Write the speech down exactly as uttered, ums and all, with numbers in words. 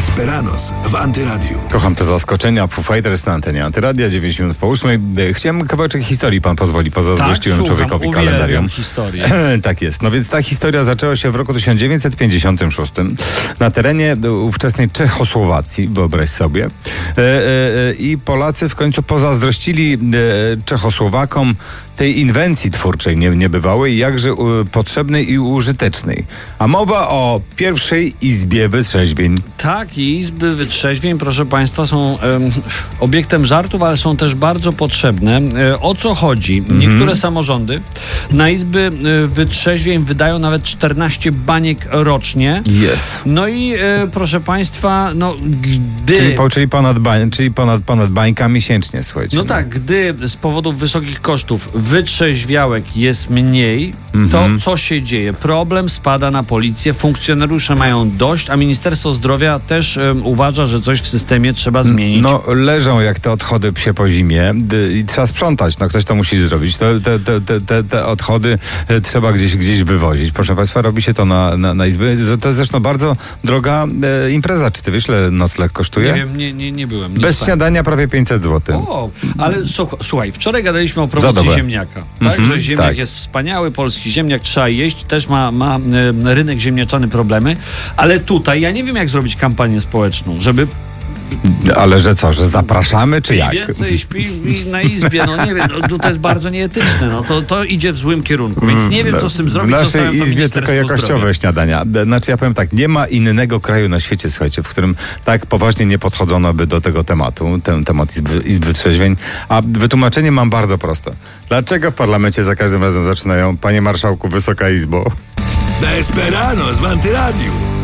Desperados w Antyradiu. Kocham te zaskoczenia. Foo Fighters na antenie Antyradia, dziewięć minut po ósmej. Chciałem kawałeczek historii, pan pozwoli, pozazdrościłem tak, człowiekowi słucham, kalendarium. historię. Tak jest. No więc ta historia zaczęła się w roku tysiąc dziewięćset pięćdziesiątym szóstym na terenie ówczesnej Czechosłowacji, wyobraź sobie. E, e, I Polacy w końcu pozazdrościli e, Czechosłowakom tej inwencji twórczej nie, niebywałej, jakże u, potrzebnej i użytecznej. A mowa o pierwszej izbie wytrzeźwień. Tak, i izby wytrzeźwień, proszę państwa, są em, obiektem żartów, ale są też bardzo potrzebne. E, o co chodzi? Mhm. Niektóre samorządy na izby e, wytrzeźwień wydają nawet czternaście baniek rocznie. Jest. No i e, proszę państwa, no gdy... Czyli, po, czyli, ponad, bań, czyli ponad, ponad bańka miesięcznie, słuchajcie. No tak, gdy z powodów wysokich kosztów wytrzeźwiałek jest mniej, to Mhm. co się dzieje? Problem spada na policję, funkcjonariusze mają dość, a Ministerstwo Zdrowia też um, uważa, że coś w systemie trzeba zmienić. No leżą jak te odchody psie po zimie d- i trzeba sprzątać, no ktoś to musi zrobić. Te, te, te, te, te, te odchody e, trzeba gdzieś, gdzieś wywozić. Proszę państwa, robi się to na, na, na izby. Z- To jest zresztą bardzo droga e, impreza. Czy ty wiesz, ile nocleg kosztuje? Nie wiem, nie, nie, nie byłem. Nie Bez stałem. śniadania prawie pięćset złotych. O, ale słuch- słuchaj, wczoraj gadaliśmy o Za promocji dobre. ziemniaka. Tak, Mhm, że ziemniak tak. jest wspaniały, polski ziemniak, trzeba jeść, też ma, ma e, rynek ziemniaczany problemy, ale tutaj ja nie wiem, jak zrobić kampanię społeczną, żeby Ale że co, że zapraszamy, czy jak? więcej śpi na izbie, no nie wiem, no, to jest bardzo nieetyczne, no to, to idzie w złym kierunku, więc nie wiem, co z tym zrobić. W zostawiam naszej to izbie Ministerstwu tylko jakościowe Zdrowia. śniadania. Znaczy ja powiem tak, nie ma innego kraju na świecie, słuchajcie, w którym tak poważnie nie podchodzono by do tego tematu, ten temat izby, izby trzeźwień. A wytłumaczenie mam bardzo proste. Dlaczego w parlamencie za każdym razem zaczynają: panie marszałku, Wysoka Izbo? Desperados w Antyradiu.